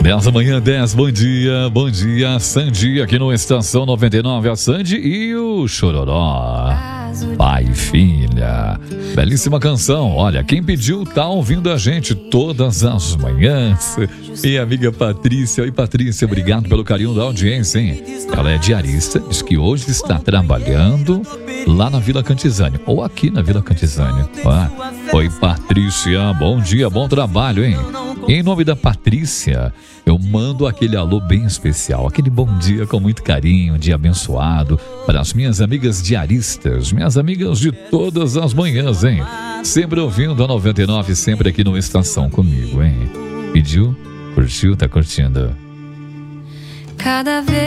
10 da manhã, 10, bom dia, Sandy, aqui no Estação 99, a Sandy e o Chororó, pai e filha, belíssima canção, olha, quem pediu tá ouvindo a gente todas as manhãs, e a amiga Patrícia. Oi, Patrícia, obrigado pelo carinho da audiência, hein? Ela é diarista, diz que hoje está trabalhando lá na Vila Cantizane, ou aqui na Vila Cantizane. Oi, Patrícia, bom dia, bom trabalho, hein? Em nome da Patrícia, eu mando aquele alô bem especial, aquele bom dia com muito carinho, um dia abençoado para as minhas amigas diaristas, minhas amigas de todas as manhãs, hein? Sempre ouvindo a 99, sempre aqui no Estação comigo, hein? Pediu? Curtiu? Tá curtindo? Cada vez.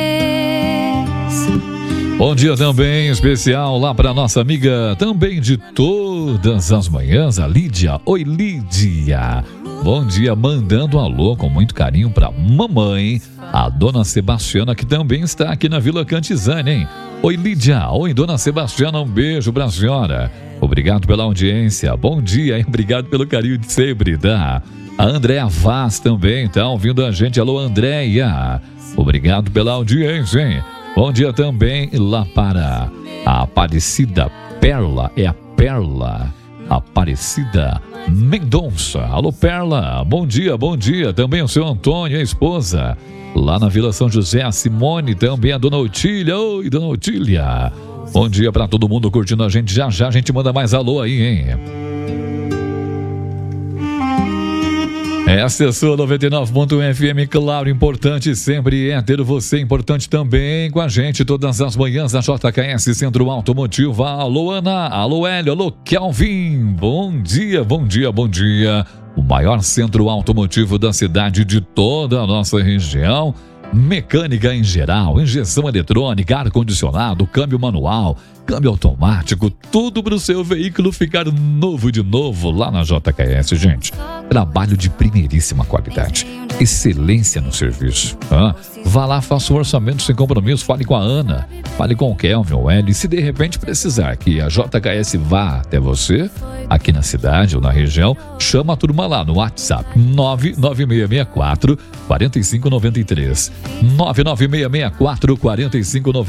Bom dia também especial lá para nossa amiga também de todas as manhãs, a Lídia. Oi, Lídia. Bom dia, mandando um alô com muito carinho para mamãe, a dona Sebastiana, que também está aqui na Vila Cantizane, hein? Oi, Lídia. Oi, dona Sebastiana, um beijo para a senhora. Obrigado pela audiência. Bom dia, hein? Obrigado pelo carinho de sempre, tá? A Andréa Vaz também tá ouvindo a gente. Alô, Andréia. Obrigado pela audiência, hein? Bom dia também lá para a Aparecida Perla. É a Perla Aparecida Mendonça. Alô, Perla. Bom dia, bom dia. Também o seu Antônio, a esposa. Lá na Vila São José, a Simone, também a dona Otília. Oi, dona Otília. Bom dia para todo mundo curtindo a gente. Já já a gente manda mais alô aí, hein? Essa é a sua 99.1 FM, claro, importante sempre é ter você, importante também com a gente todas as manhãs, a JKS Centro Automotivo. Alô, Ana, alô, Hélio, alô, Kelvin, bom dia, bom dia, bom dia. O maior centro automotivo da cidade, de toda a nossa região. Mecânica em geral, injeção eletrônica, ar-condicionado, câmbio manual, câmbio automático, tudo para o seu veículo ficar novo de novo lá na JKS, gente. Trabalho de primeiríssima qualidade, excelência no serviço. Vá lá, faça um orçamento sem compromisso, fale com a Ana, fale com o Kelvin ou L. E se de repente precisar que a JKS vá até você, aqui na cidade ou na região, chama a turma lá no WhatsApp 99664 4593. 99664 4593.